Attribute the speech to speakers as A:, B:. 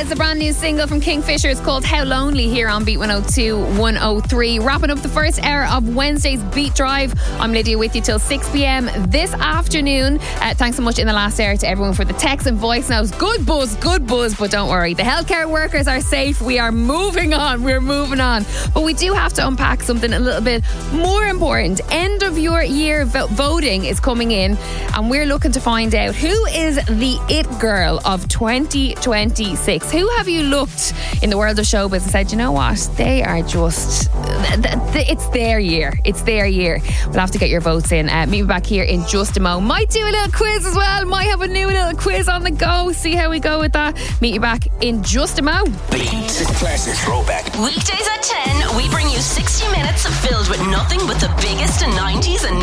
A: is a brand new single from Kingfisher. It's called How Lonely here on Beat 102 103. Wrapping up the first hour of Wednesday's Beat Drive. I'm Lydia with you till 6 p.m. this afternoon. Thanks so much in the last hour to everyone for the text and voice notes. Good buzz, but don't worry. The healthcare workers are safe. We are moving on. We're moving on. But we do have to unpack something a little bit more important. End of your year voting is coming in, and we're looking to find out who is the it girl of 2026. Who have you looked in the world of showbiz and said, you know what, they are just, it's their year. It's their year. We'll have to get your votes in. Meet me back here in just a mo. Might do a little quiz as well. Might have a new little quiz on the go. See how we go with that. Meet you back in just a mo.
B: Beat Classic Throwback.
C: Weekdays at 10, we bring you 60 minutes filled with nothing but the biggest in 90s and